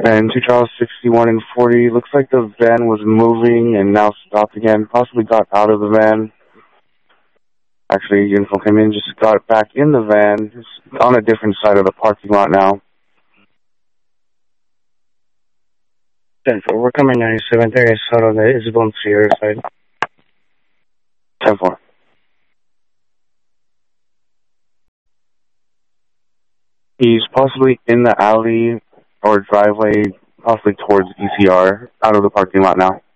And 2 Charles 61 and 40. Looks like the van was moving and now stopped again. Possibly got out of the van. Actually, info came in, just got back in the van. It's on a different side of the parking lot now. 10-4, we're coming 97. There is out on the Isabel Sierra side. 10-4. He's possibly in the alley or driveway, possibly towards ECR, out of the parking lot now.